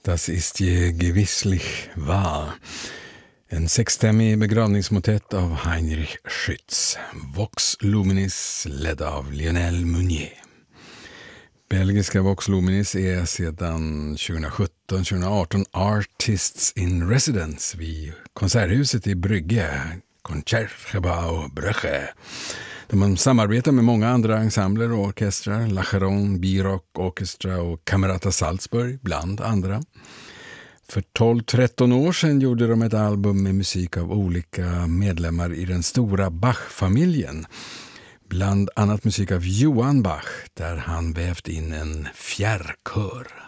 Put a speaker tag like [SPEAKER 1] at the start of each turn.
[SPEAKER 1] Das ist je gewisslich wahr. En sexstämmig begravningsmotett av Heinrich Schütz. Vox Luminis ledd av Lionel Meunier. Belgiska Vox Luminis är sedan 2017-2018 Artists in Residence vid Konserthuset i Brygge, Concertgebouw Brugge. Där man samarbetar med många andra ensembler och orkestrar, Lacheron, Birock Orchestra och Camerata Salzburg bland andra. För 12-13 år sedan gjorde de ett album med musik av olika medlemmar i den stora Bach-familjen. Bland annat musik av Johann Bach, där han vävt in en fjärrkör.